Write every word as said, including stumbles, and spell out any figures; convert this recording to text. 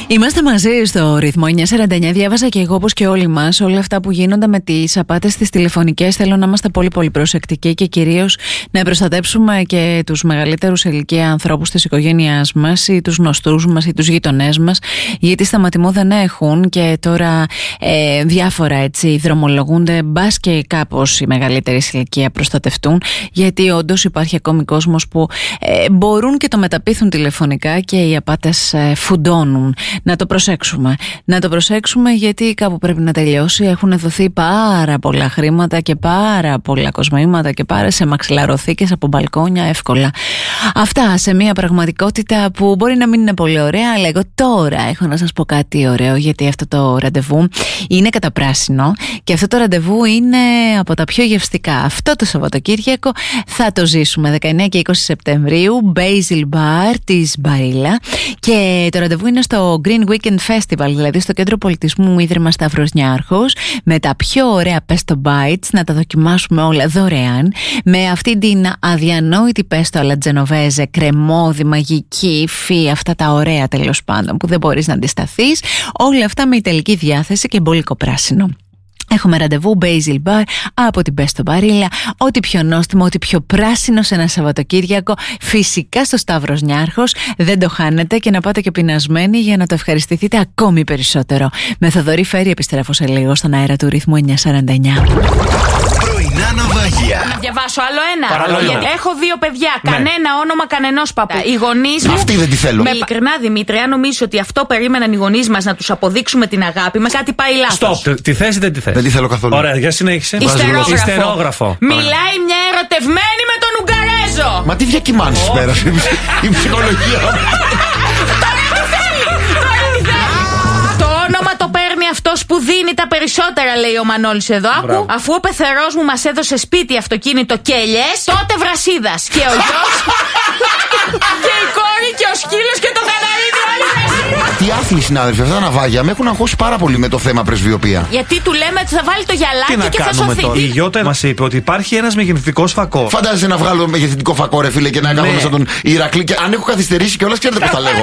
Είμαστε μαζί στο ρυθμό εννιακόσια σαράντα εννιά. Διάβαζα και εγώ, όπως και όλοι μας, όλα αυτά που γίνονται με τις απάτες στις τηλεφωνικές. Θέλω να είμαστε πολύ πολύ προσεκτικοί και κυρίως να προστατέψουμε και τους μεγαλύτερους σε ηλικία ανθρώπους της οικογένειάς μας ή τους γνωστούς μας ή τους γειτονές μας, γιατί σταματημού δεν έχουν και τώρα ε, διάφορα έτσι δρομολογούνται. Μπας και κάπως οι μεγαλύτεροι σε ηλικία προστατευτούν, γιατί όντως υπάρχει ακόμη κόσμος που ε, μπορούν και το μεταπείθουν τηλεφωνικά και οι απάτες ε, φουντώνουν. Να το προσέξουμε. Να το προσέξουμε γιατί κάπου πρέπει να τελειώσει. Έχουν δοθεί πάρα πολλά χρήματα και πάρα πολλά κοσμήματα και πάρα σε μαξιλαροθήκες από μπαλκόνια εύκολα. Αυτά σε μια πραγματικότητα που μπορεί να μην είναι πολύ ωραία, αλλά εγώ τώρα έχω να σας πω κάτι ωραίο, γιατί αυτό το ραντεβού είναι κατά πράσινο και αυτό το ραντεβού είναι από τα πιο γευστικά. Αυτό το Σαββατοκύριακο θα το ζήσουμε δεκαεννέα και είκοσι Σεπτεμβρίου, Basil Bar της Μπαρίλα, και το ραντεβού είναι στο Green Weekend Festival, δηλαδή στο Κέντρο Πολιτισμού Ίδρυμα Σταύρος Νιάρχος, με τα πιο ωραία pesto bites, να τα δοκιμάσουμε όλα δωρεάν, με αυτή την αδιανόητη pesto alla genovese, κρεμόδι, μαγική, υφή, αυτά τα ωραία τέλος πάντων που δεν μπορείς να αντισταθείς, όλα αυτά με ιταλική διάθεση και μπόλικο πράσινο. Έχουμε ραντεβού Basil Bar από την Pesto Barilla. Ό,τι πιο νόστιμο, ό,τι πιο πράσινο σε ένα Σαββατοκύριακο, φυσικά στο Σταύρος Νιάρχος. Δεν το χάνετε και να πάτε και πεινασμένοι για να το ευχαριστηθείτε ακόμη περισσότερο. Με Θοδωρή Φέρη επιστρέφω σε λίγο στον αέρα του ρυθμού εννιακόσια σαράντα εννιά. Πρωινά ναυάγια. Να διαβάσω άλλο ένα. Παραλόγω. Γιατί έχω δύο παιδιά. Ναι. Κανένα όνομα κανενός παππού. Οι γονείς μου. Αυτή δεν τη θέλω. Με ειλικρινά, Δημήτρη, αν νομίζεις ότι αυτό περίμεναν οι γονείς μας να τους αποδείξουμε την αγάπη μας, κάτι πάει λάθος. Στοπ. Τη θέση δεν τη θέση. Δεν τη θέλω καθόλου. Ωραία, για συνέχισε. Ιστερόγραφο. Ιστερόγραφο. Μιλάει μια ερωτευμένη με τον Ουγγαρέζο. Μα τι διακυμάνσεις πέρασε η ψυχολογία. Το όνομα το παίρνει αυτός που δίνει τα περισσότερα, λέει ο Μανώλης εδώ. Άκου, αφού ο πεθερός μου μας έδωσε σπίτι, αυτοκίνητο και ελιές, τότε Βρασίδας. Και ο γιος και η κόρη και ο σκύλος και το καναρίδι, όλοι Βρασίδας. Τι άθλοι συνάδελφοι, αυτά τα ναυάγια με έχουν αγχώσει πάρα πολύ με το θέμα πρεσβειοποία. Γιατί του λέμε ότι θα βάλει το Τι γυαλάκι να και θα κάνουμε σωθεί. τώρα. Η Γιώτα μας είπε ότι υπάρχει ένας μεγεθυντικός φακό. Φαντάζεσαι να βγάλω μεγεθυντικό φακό, ρε φίλε, και να κάνω σαν τον Ηρακλή. Και αν έχω καθυστερήσει κιόλας, ξέρετε πώς τα λέγω.